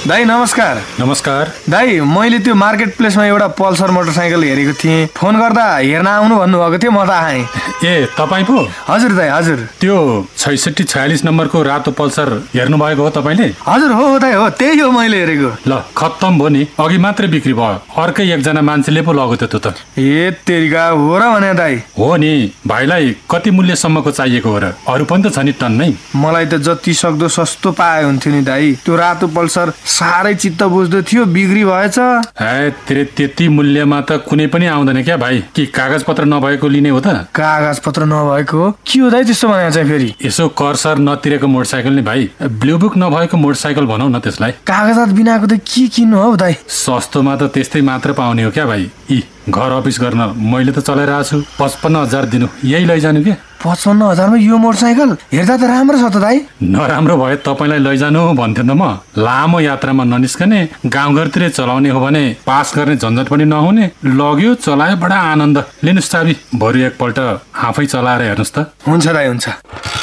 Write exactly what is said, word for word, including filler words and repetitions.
दाई नमस्कार। नमस्कार दाई, मैले त्यो मार्केट प्लेसमा एउटा पल्सर मोटरसाइकल हेरेको थिएँ। फोन गर्दा हेर्न आउनु भन्नुभएको थियो, म त आएँ। ए तपाईँ पो? हजुर दाई, हजुर। त्यो छैसठी छयालिस नम्बरको रातो पल्सर हेर्नु भएको हो तपाईँले? हजुर हो हो दाई, हो त्यही हो मैले हेरेको। ल खत्तम भयो नि, अघि मात्रै बिक्री भयो। अर्कै एकजना मान्छेले पो लगो त्यो त। ए तेरिका, हो र भने दाई? हो नि, भाइलाई कति मूल्यसम्मको चाहिएको हो र? अरू पनि त छ नि टन्नै। मलाई त जति सक्दो सस्तो पाए हुन्थ्यो नि दाई। त्यो रातो पल्सर साह्रै चित्त बुझ्दो थियो, बिक्री भएछ। ए तेरे त्यति मूल्यमा त कुनै पनि आउँदैन क्या भाइ। कि कागज पत्र नभएको लिने हो त? कागज पत्र नभएको हो? के हो दाई त्यस्तो भने चाहिँ फेरि? यसो करसर नतिरेको मोटरसाइकल नि भाइ, ब्लू बुक नभएको मोटरसाइकल भनौ न त्यसलाई। कागजात बिनाको त के किन्नु हौ दाई? सस्तोमा त त्यस्तै मात्र पाउने हो क्या भाइ। यी घर अफिस गर्न मैले त चलाइरहेको छु, पचपन्न हजार दिनु, यही लैजानु क्या। पचपन्न हजारमा यो मोटरसाइकल? हेर्दा त राम्रो छ त दाई। नराम्रो भए तपाईँलाई लैजानु भन्थ्यो नि म। लामो यात्रामा ननिस्कने, गाउँघरतिर चलाउने हो भने पास गर्ने झन्झट पनि नहुने। लग्यो, चलायो, बडा आनन्द। लिनुहोस् चाबी, बरु एकपल्ट आफै चलाएर हेर्नुहोस् त। हुन्छ दाई, हुन्छ।